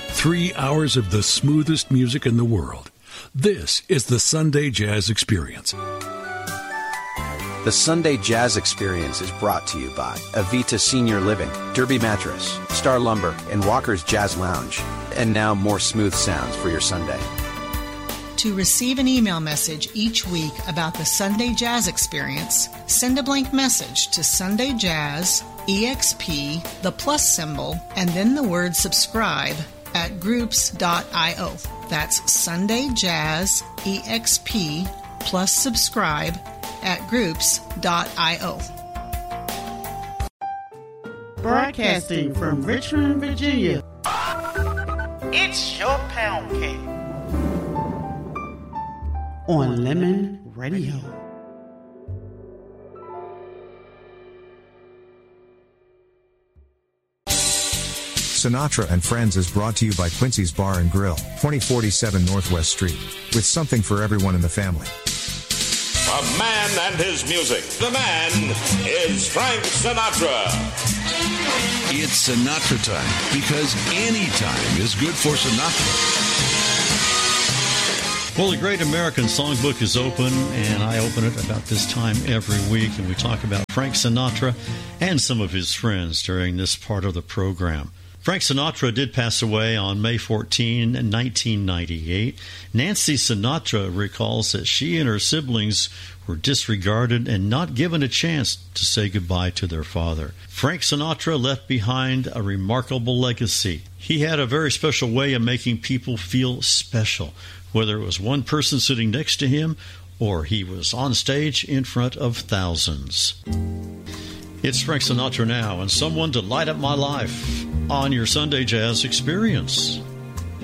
3 hours of the smoothest music in the world. This is the Sunday Jazz Experience. The Sunday Jazz Experience is brought to you by Avita Senior Living, Derby Mattress, Star Lumber, and Walker's Jazz Lounge. And now more smooth sounds for your Sunday. To receive an email message each week about the Sunday Jazz Experience, send a blank message to Sunday Jazz, EXP, the plus symbol, and then the word subscribe at groups.io. That's Sunday Jazz, EXP, plus subscribe at groups.io. Broadcasting from Richmond, Virginia. It's your pound cake on Lemon Radio. Sinatra and Friends is brought to you by Quincy's Bar and Grill, 2047 Northwest Street, with something for everyone in the family. A man and his music. The man is Frank Sinatra. It's Sinatra time, because any time is good for Sinatra. Well, the Great American Songbook is open, and I open it about this time every week, and we talk about Frank Sinatra and some of his friends during this part of the program. Frank Sinatra did pass away on May 14, 1998. Nancy Sinatra recalls that she and her siblings were disregarded and not given a chance to say goodbye to their father. Frank Sinatra left behind a remarkable legacy. He had a very special way of making people feel special, whether it was one person sitting next to him or he was on stage in front of thousands. It's Frank Sinatra now, and Someone to Light Up My Life on your Sunday Jazz Experience.